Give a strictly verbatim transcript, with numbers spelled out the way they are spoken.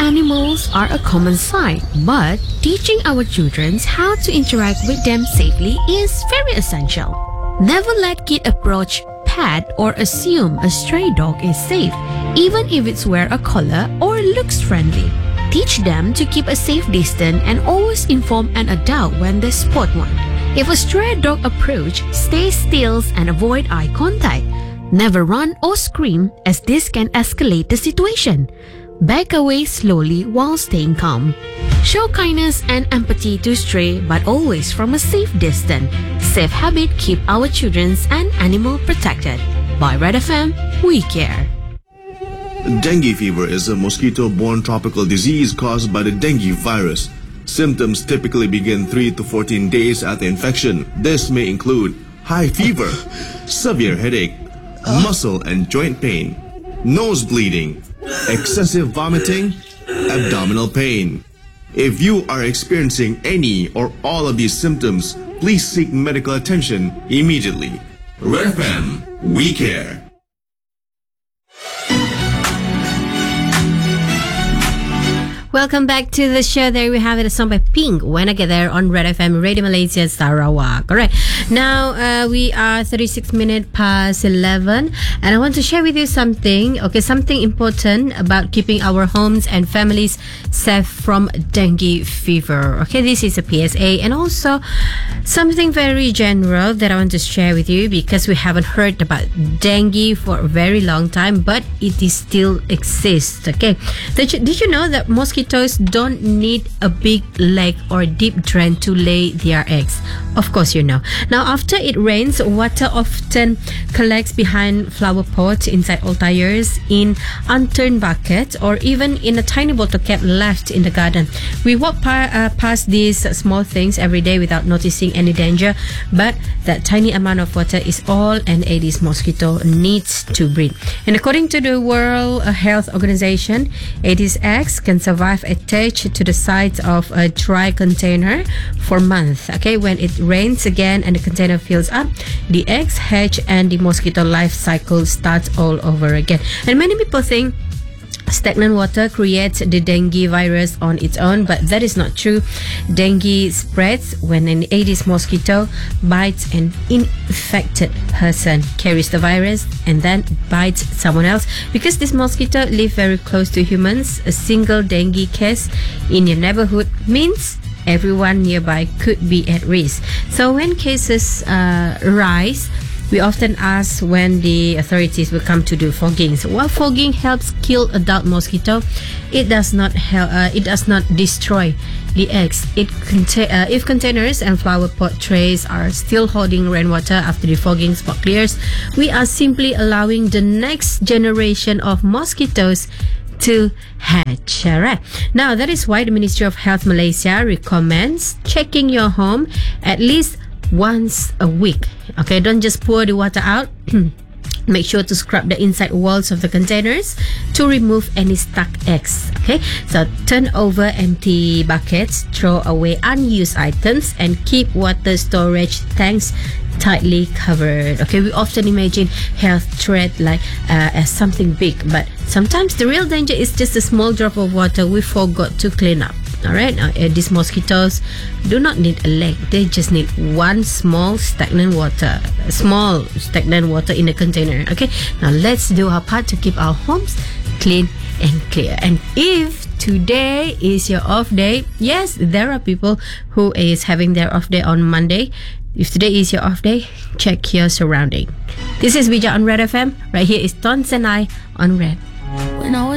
Animals are a common sight, but teaching our children how to interact with them safely is very essential. Never let kid approach, pet, or assume a stray dog is safe, even if it's wear a collar or looks friendly. Teach them to keep a safe distance and always inform an adult when they spot one. If a stray dog approach, stay still and avoid eye contact. Never run or scream, as this can escalate the situation. Back away slowly while staying calm. Show kindness and empathy to stray, but always from a safe distance. Safe habit keep our children and animal protected. By Red F M, we care. Dengue fever is a mosquito-borne tropical disease caused by the dengue virus. Symptoms typically begin three to fourteen days after infection. This may include high fever, severe headache, muscle and joint pain, nose bleeding, excessive vomiting, abdominal pain. If you are experiencing any or all of these symptoms, please seek medical attention immediately. Red F M, we care. Welcome back to the show. There we have it, a song by Pink, When I Get There, on Red F M, Radio Malaysia, Sarawak. Alright, now uh, we are thirty-six minutes past eleven, and I want to share with you something, okay, something important about keeping our homes and families safe from dengue fever. Okay, this is a P S A, and also something very general that I want to share with you, because we haven't heard about dengue for a very long time, but it is still exists. Okay, did you, did you know that mosquitoes don't need a big lake or deep drain to lay their eggs? Of course you know. Now, after it rains, water often collects behind flower pots, inside old tires, in unturned buckets, or even in a tiny bottle cap left in the garden. We walk par- uh, past these small things every day without noticing any danger, but that tiny amount of water is all an Aedes mosquito needs to breed. And according to the World Health Organization, Aedes eggs can survive attached to the sides of a dry container for months. Okay, when it rains again and the container fills up, the eggs hatch and the mosquito life cycle starts all over again. And many people think stagnant water creates the dengue virus on its own, but that is not true. Dengue spreads when an Aedes mosquito bites an infected person, carries the virus, and then bites someone else. Because this mosquito live very close to humans, a single dengue case in your neighborhood means everyone nearby could be at risk. So when cases uh, rise, we often ask when the authorities will come to do fogging. So while fogging helps kill adult mosquito, it does not help. Uh, it does not destroy the eggs. It conta- uh, if containers and flower pot trays are still holding rainwater after the fogging spot clears, we are simply allowing the next generation of mosquitoes to hatch. Alright. Now that is why the Ministry of Health Malaysia recommends checking your home at least once a week. Okay, don't just pour the water out. Make sure to scrub the inside walls of the containers to remove any stuck eggs. Okay, so turn over empty buckets, throw away unused items, and keep water storage tanks tightly covered. Okay, we often imagine health threat like uh, as something big, but sometimes the real danger is just a small drop of water we forgot to clean up. Alright, now uh, these mosquitoes do not need a lake, they just need one small stagnant water, small stagnant water in a container. Okay, now let's do our part to keep our homes clean and clear. And if today is your off day, yes, there are people who is having their off day on Monday. If today is your off day, check your surrounding. This is Bija on Red F M. Right here is Tons and I on Red. When I was